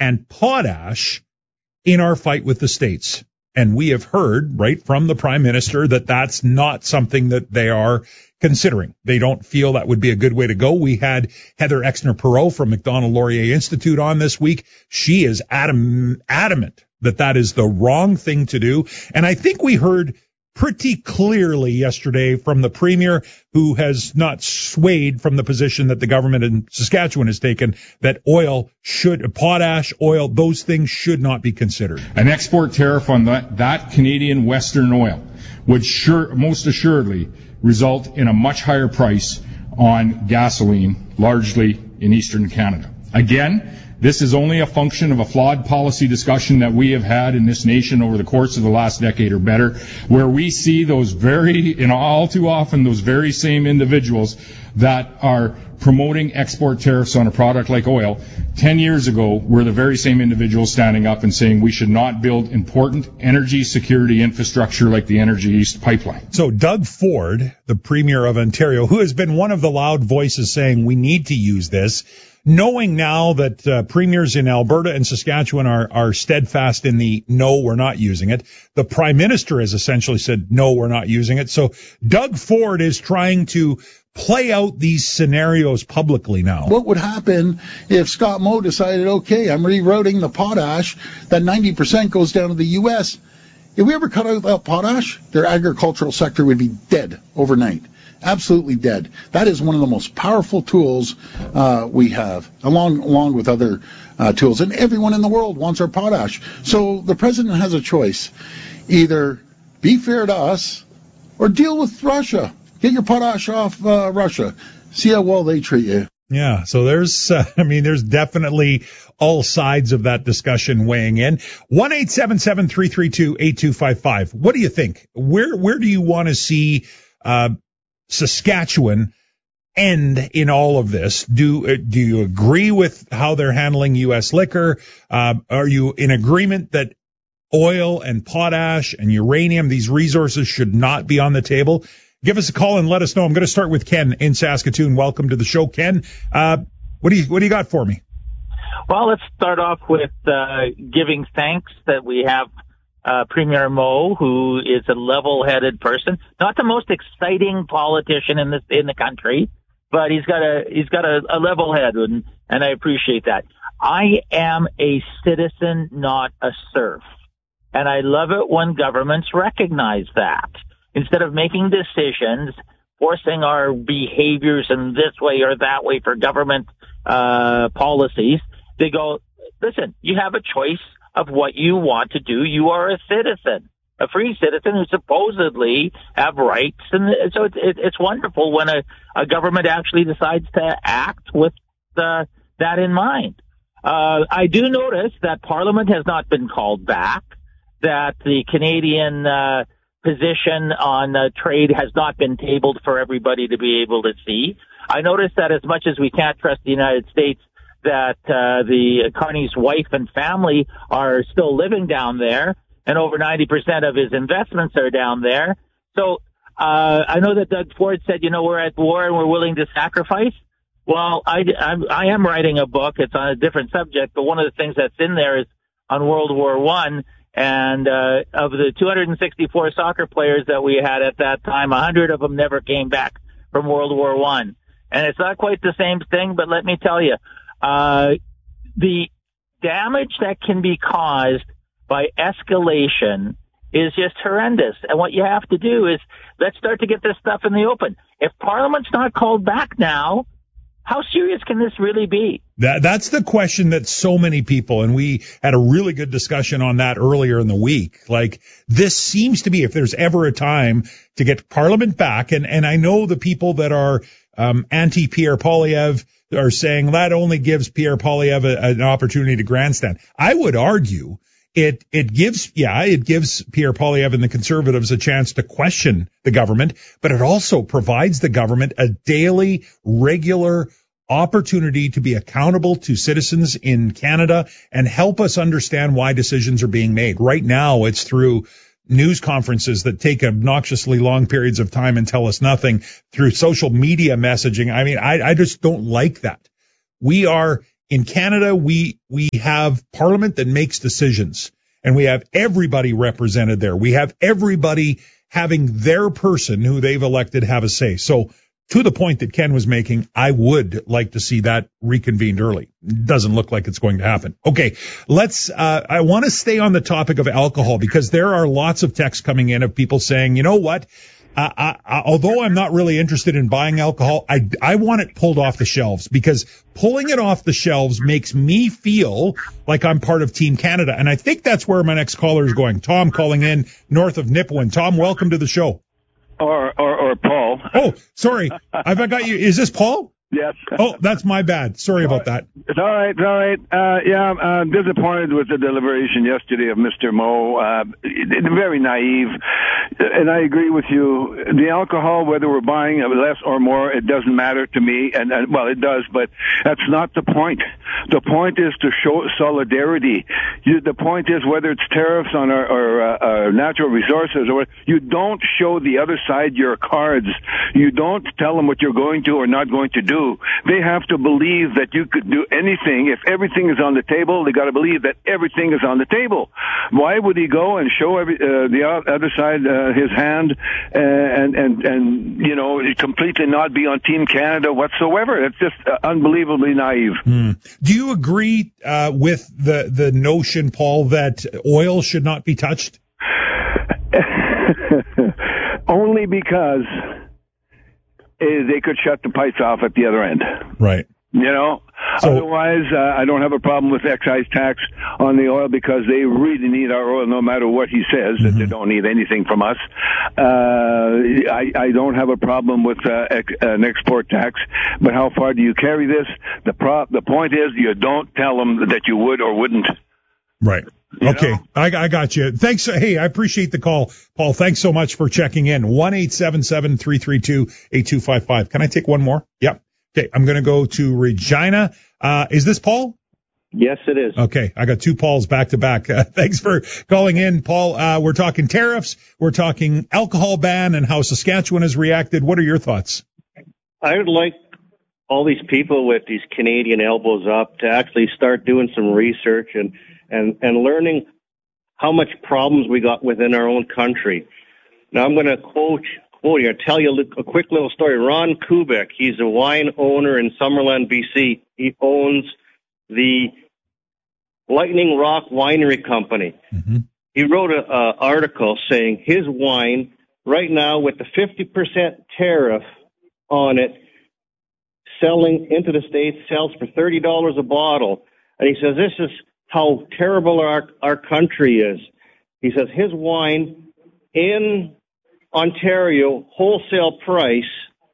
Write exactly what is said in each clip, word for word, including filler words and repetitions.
and potash in our fight with the states. And we have heard right from the Prime Minister that that's not something that they are considering. They don't feel that would be a good way to go. We had Heather Exner-Perot from Macdonald Laurier Institute on this week. She is adam, adamant that that is the wrong thing to do. And I think we heard pretty clearly yesterday from the Premier, who has not swayed from the position that the government in Saskatchewan has taken, that oil should, potash, oil, those things should not be considered. An export tariff on that, that Canadian Western oil would sure, most assuredly result in a much higher price on gasoline, largely in Eastern Canada. Again, this is only a function of a flawed policy discussion that we have had in this nation over the course of the last decade or better, where we see those very, and all too often, those very same individuals that are promoting export tariffs on a product like oil ten years ago were the very same individuals standing up and saying we should not build important energy security infrastructure like the Energy East pipeline. So Doug Ford, the Premier of Ontario, who has been one of the loud voices saying we need to use this, knowing now that uh, premiers in Alberta and Saskatchewan are, are steadfast in the no, we're not using it. The Prime Minister has essentially said, no, we're not using it. So Doug Ford is trying to play out these scenarios publicly now. What would happen if Scott Moe decided, okay, I'm rerouting the potash, that ninety percent goes down to the U S? If we ever cut out that potash, their agricultural sector would be dead overnight. Absolutely dead. That is one of the most powerful tools uh, we have, along along with other uh, tools. And everyone in the world wants our potash. So the president has a choice. Either be fair to us or deal with Russia. Get your potash off uh, Russia. See how well they treat you. Yeah, so there's, uh, I mean, there's definitely all sides of that discussion weighing in. one eight seven seven, three three two, eight two five five. What do you think? Where where do you want to see uh Saskatchewan end in all of this? Do uh, do you agree with how they're handling U S liquor? Uh, are you in agreement that oil and potash and uranium, these resources, should not be on the table? Give us a call and let us know. I'm going to start with Ken in Saskatoon. Welcome to the show, Ken. Uh, what do you what do you got for me? Well, let's start off with uh, giving thanks that we have Uh, Premier Moe, who is a level-headed person, not the most exciting politician in this in the country, but he's got a he's got a, a level head, and, and I appreciate that. I am a citizen, not a serf, and I love it when governments recognize that. Instead of making decisions, forcing our behaviors in this way or that way for government uh, policies, they go, listen, you have a choice of what you want to do. You are a citizen, a free citizen who supposedly have rights. And so it's, it's wonderful when a, a government actually decides to act with the, that in mind. Uh, I do notice that Parliament has not been called back, that the Canadian uh, position on uh, trade has not been tabled for everybody to be able to see. I notice that as much as we can't trust the United States, that uh, the Carney's wife and family are still living down there, and over ninety percent of his investments are down there. So uh, I know that Doug Ford said, you know, we're at war and we're willing to sacrifice. Well, I, I'm, I am writing a book. It's on a different subject, but one of the things that's in there is on World War One. And uh, of the two hundred sixty-four soccer players that we had at that time, one hundred of them never came back from World War One. And it's not quite the same thing, but let me tell you, uh, the damage that can be caused by escalation is just horrendous. And what you have to do is let's start to get this stuff in the open. If Parliament's not called back now, how serious can this really be? That, that's the question that so many people, and we had a really good discussion on that earlier in the week. Like, this seems to be, if there's ever a time to get Parliament back, and, and I know the people that are um, anti-Pierre Poilievre are saying that only gives Pierre Poilievre a, an opportunity to grandstand. I would argue it it gives, yeah, it gives Pierre Poilievre and the Conservatives a chance to question the government, but it also provides the government a daily, regular opportunity to be accountable to citizens in Canada and help us understand why decisions are being made. Right now, it's through news conferences that take obnoxiously long periods of time and tell us nothing, through social media messaging. I mean, I, I just don't like that. We are in Canada, we, we have Parliament that makes decisions, and we have everybody represented there. We have everybody having their person who they've elected have a say. So to the point that Ken was making, I would like to see that reconvened early. Doesn't look like it's going to happen. Okay, let's, uh, I want to stay on the topic of alcohol because there are lots of texts coming in of people saying, you know what? Uh, I, I, although I'm not really interested in buying alcohol, I, I want it pulled off the shelves because pulling it off the shelves makes me feel like I'm part of Team Canada. And I think that's where my next caller is going. Tom calling in north of Nipawin. Tom, welcome to the show. Or, or, or Paul. Oh, sorry. I've got you. Is this Paul? Yes. Oh, that's my bad. Sorry about that. It's all right. It's all right. Uh, yeah, I'm uh, disappointed with the deliberation yesterday of Mister Moe. Uh, very naive. And I agree with you. The alcohol, whether we're buying less or more, it doesn't matter to me. And, and well, it does, but that's not the point. The point is to show solidarity. You, the point is whether it's tariffs on our, our, uh, our natural resources or what, you don't show the other side your cards. You don't tell them what you're going to or not going to do. They have to believe that you could do anything. If everything is on the table, they got to believe that everything is on the table. Why would he go and show every, uh, the other side uh, his hand uh, and and and you know completely not be on Team Canada whatsoever? It's just uh, unbelievably naive. Hmm. Do you agree uh, with the the notion, Paul, that oil should not be touched? Only because they could shut the pipes off at the other end. Right. You know, so, otherwise, uh, I don't have a problem with excise tax on the oil because they really need our oil no matter what he says, mm-hmm. that they don't need anything from us. Uh, I, I don't have a problem with uh, ex- an export tax, but how far do you carry this? The pro- the point is you don't tell them that you would or wouldn't. Right. You okay, I, I got you. Thanks. Hey, I appreciate the call, Paul. Thanks so much for checking in. one eight seven seven, three three two, eight two five five. Can I take one more? Yep. Okay, I'm going to go to Regina. Uh, is this Paul? Yes, it is. Okay, I got two Pauls back to back. Uh, thanks for calling in, Paul. Uh, we're talking tariffs. We're talking alcohol ban and how Saskatchewan has reacted. What are your thoughts? I would like all these people with these Canadian elbows up to actually start doing some research and and, and learning how much problems we got within our own country. Now, I'm going to quote, quote here, tell you a quick little story. Ron Kubik, he's a wine owner in Summerland, B C. He owns the Lightning Rock Winery Company. Mm-hmm. He wrote an article saying his wine, right now with the fifty percent tariff on it, selling into the States, sells for thirty dollars a bottle. And he says this is how terrible our, our country is. He says his wine in Ontario, wholesale price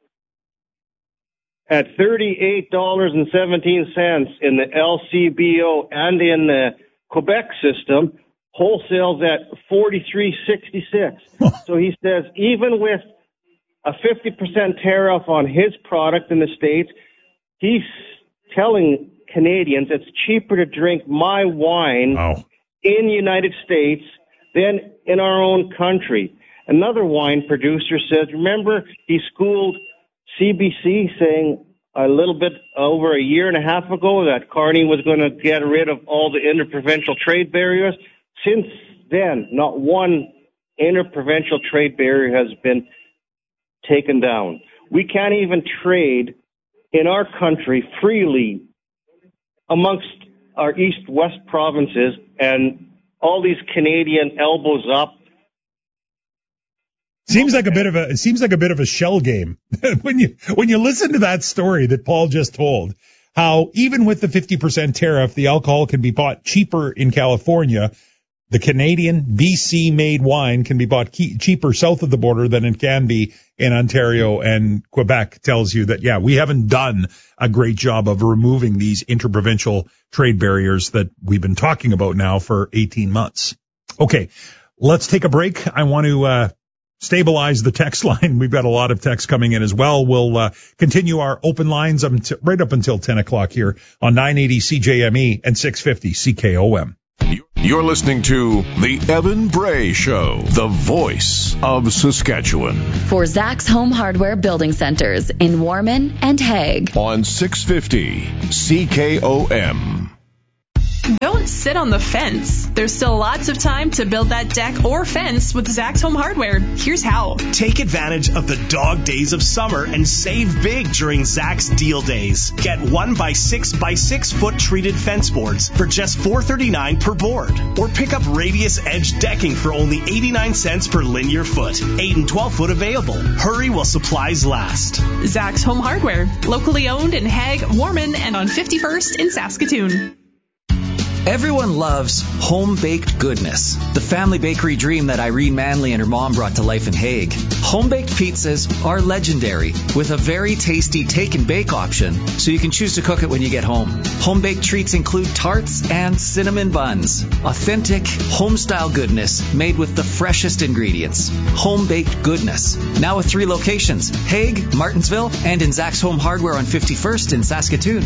at thirty-eight dollars and seventeen cents in the L C B O and in the Quebec system, wholesales at forty-three sixty-six. So he says even with a fifty percent tariff on his product in the States, he's telling Canadians it's cheaper to drink my wine oh. in the United States than in our own country. Another wine producer says, remember, he schooled C B C saying a little bit over a year and a half ago that Carney was going to get rid of all the interprovincial trade barriers. Since then, not one interprovincial trade barrier has been taken down. We can't even trade in our country freely amongst our east-west provinces, and all these Canadian elbows up. Seems like a bit of a it seems like a bit of a shell game when you when you listen to that story that Paul just told. How even with the fifty percent tariff, the alcohol can be bought cheaper in California. The Canadian B C-made wine can be bought key, cheaper south of the border than it can be in Ontario, and Quebec tells you that, yeah, we haven't done a great job of removing these interprovincial trade barriers that we've been talking about now for eighteen months. Okay, let's take a break. I want to uh stabilize the text line. We've got a lot of text coming in as well. We'll uh, continue our open lines um, t- right up until ten o'clock here on nine eighty C J M E and six fifty C K O M. You're listening to The Evan Bray Show, the voice of Saskatchewan. For Zach's Home Hardware Building Centers in Warman and Hague. On six fifty C K O M. Don't sit on the fence. There's still lots of time to build that deck or fence with Zach's Home Hardware. Here's how. Take advantage of the dog days of summer and save big during Zach's Deal Days. Get one by six by six foot treated fence boards for just four thirty-nine per board. Or pick up Radius Edge decking for only eighty-nine cents per linear foot. eight and twelve foot available. Hurry while supplies last. Zach's Home Hardware. Locally owned in Hague, Warman, and on fifty-first in Saskatoon. Everyone loves home-baked goodness, the family bakery dream that Irene Manley and her mom brought to life in Hague. Home-baked pizzas are legendary, with a very tasty take-and-bake option, so you can choose to cook it when you get home. Home-baked treats include tarts and cinnamon buns. Authentic, home-style goodness made with the freshest ingredients. Home-baked goodness. Now with three locations, Hague, Martinsville, and in Zach's Home Hardware on fifty-first in Saskatoon.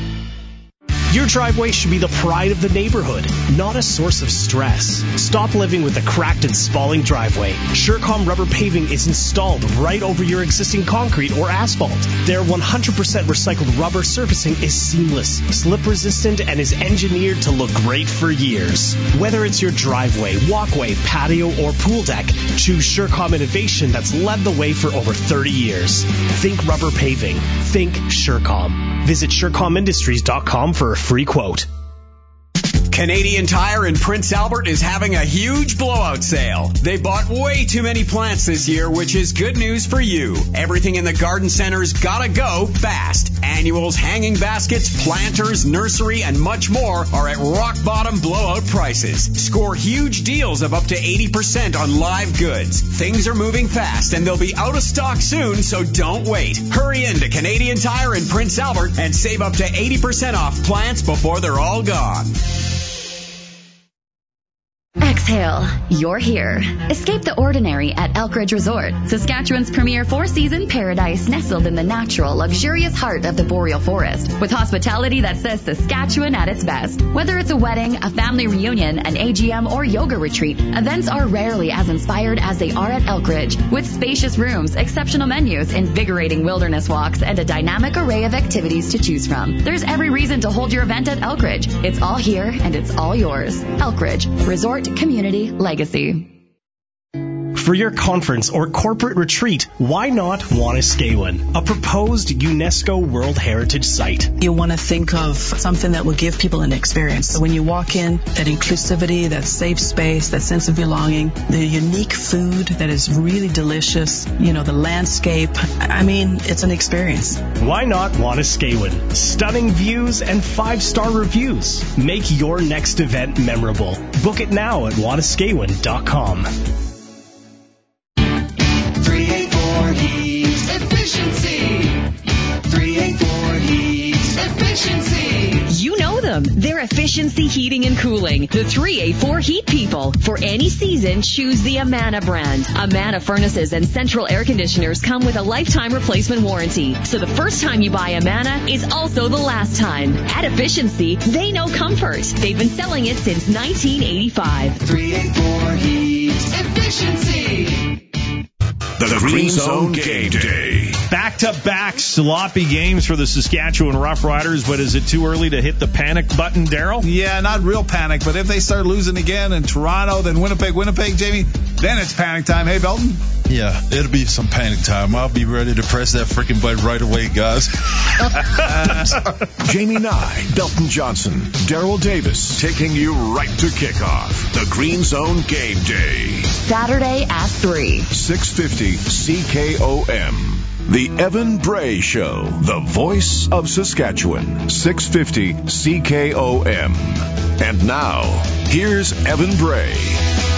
Your driveway should be the pride of the neighborhood, not a source of stress. Stop living with a cracked and spalling driveway. Surecom rubber paving is installed right over your existing concrete or asphalt. Their one hundred percent recycled rubber surfacing is seamless, slip resistant, and is engineered to look great for years. Whether it's your driveway, walkway, patio, or pool deck, choose Surecom innovation that's led the way for over thirty years. Think rubber paving. Think Surecom. Visit Surecom Industries dot com for a free quote. Canadian Tire in Prince Albert is having a huge blowout sale. They bought way too many plants this year, which is good news for you. Everything in the garden center's gotta go fast. Annuals, hanging baskets, planters, nursery, and much more are at rock bottom blowout prices. Score huge deals of up to eighty percent on live goods. Things are moving fast and they'll be out of stock soon, so don't wait. Hurry into Canadian Tire in Prince Albert and save up to eighty percent off plants before they're all gone. Exhale. You're here. Escape the ordinary at Elkridge Resort, Saskatchewan's premier four-season paradise nestled in the natural, luxurious heart of the boreal forest, with hospitality that says Saskatchewan at its best. Whether it's a wedding, a family reunion, an A G M, or yoga retreat, events are rarely as inspired as they are at Elkridge, with spacious rooms, exceptional menus, invigorating wilderness walks, and a dynamic array of activities to choose from. There's every reason to hold your event at Elkridge. It's all here and it's all yours. Elkridge Resort Community Legacy. For your conference or corporate retreat, why not Wanuskewin, a proposed UNESCO World Heritage Site? You want to think of something that will give people an experience. So when you walk in, that inclusivity, that safe space, that sense of belonging, the unique food that is really delicious, you know, the landscape. I mean, it's an experience. Why not Wanuskewin? Stunning views and five-star reviews. Make your next event memorable. Book it now at Wanuskewin dot com. three eighty-four Heat Efficiency. three eighty-four Heat Efficiency. You know them. They're Efficiency Heating and Cooling. The three eighty-four Heat People. For any season, choose the Amana brand. Amana furnaces and central air conditioners come with a lifetime replacement warranty. So the first time you buy Amana is also the last time. At Efficiency, they know comfort. They've been selling it since nineteen eighty-five. three eighty-four Heat Efficiency. The, the Green Zone Game Day. Back-to-back sloppy games for the Saskatchewan Roughriders, but is it too early to hit the panic button, Daryl? Yeah, not real panic, but if they start losing again in Toronto, then Winnipeg, Winnipeg, Jamie, then it's panic time. Hey, Belton? Yeah, it'll be some panic time. I'll be ready to press that freaking button right away, guys. Jamie Nye, Belton Johnson, Daryl Davis, taking you right to kickoff. The Green Zone Game Day. Saturday at three. six fifty C K O M. The Evan Bray Show, the voice of Saskatchewan. six fifty C K O M. And now, here's Evan Bray.